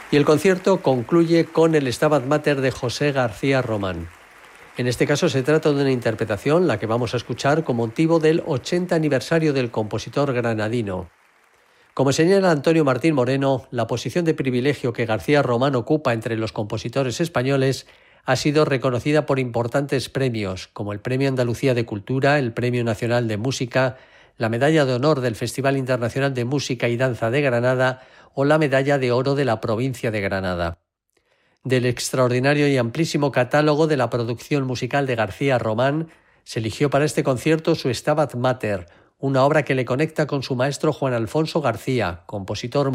Y el concierto concluye con el Stabat Mater de José García Román. En este caso se trata de una interpretación, la que vamos a escuchar, con motivo del 80 aniversario del compositor granadino. Como señala Antonio Martín Moreno, la posición de privilegio que García Román ocupa entre los compositores españoles ha sido reconocida por importantes premios, como el Premio Andalucía de Cultura, el Premio Nacional de Música, la Medalla de Honor del Festival Internacional de Música y Danza de Granada o la Medalla de Oro de la Provincia de Granada. Del extraordinario y amplísimo catálogo de la producción musical de García Román, se eligió para este concierto su Stabat Mater, una obra que le conecta con su maestro Juan Alfonso García, compositor